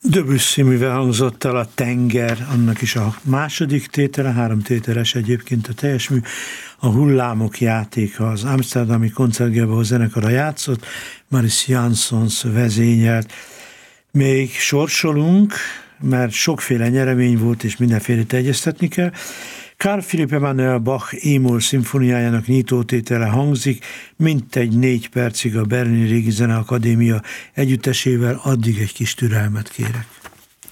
Debussy műve hangzott el, a Tenger, annak is a második tétele, 3 tételes egyébként a teljes mű, a Hullámok játéka, az amsterdami koncertgebouw zenekara játszott, Maris Jansons vezényelt. Még sorsolunk, mert sokféle nyeremény volt, és mindenfélét egyeztetni kell. Carl Philipp Emanuel Bach E-moll szimfóniájának nyitótétele hangzik, mintegy 4 percig a Berlini Régi Zeneakadémia együttesével, addig egy kis türelmet kérek.